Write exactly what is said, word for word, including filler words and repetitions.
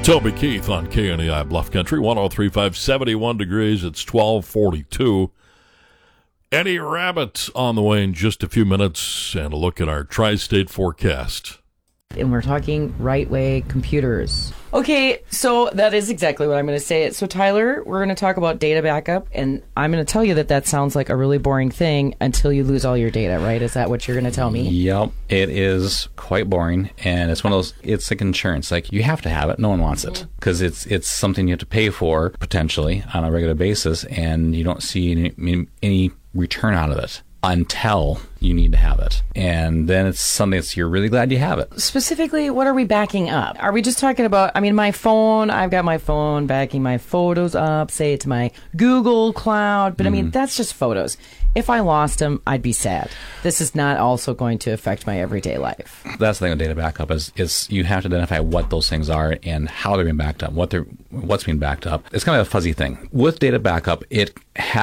Toby Keith on K N E I Bluff Country, one oh three point five, seventy-one degrees. It's twelve forty-two. Eddie Rabbitt on the way in just a few minutes, and a look at our tri-state forecast. And we're talking right-way computers. Okay, so that is exactly what I'm going to say. So, Tyler, we're going to talk about data backup, and I'm going to tell you that that sounds like a really boring thing until you lose all your data, right? Is that what you're going to tell me? Yep, it is quite boring, and it's one of those, it's like insurance. Like, you have to have it. No one wants it, because it's it's something you have to pay for, potentially, on a regular basis, and you don't see any, any return out of it until you need to have it. And then it's something that's, you're really glad you have it. Specifically, what are we backing up? Are we just talking about, I mean, my phone, I've got my phone backing my photos up, say it's my Google Cloud, but mm. I mean, that's just photos. If I lost them, I'd be sad. This is not also going to affect my everyday life. That's the thing with data backup is, is you have to identify what those things are and how they're being backed up, what they're, what's being backed up. It's kind of a fuzzy thing. With data backup, it has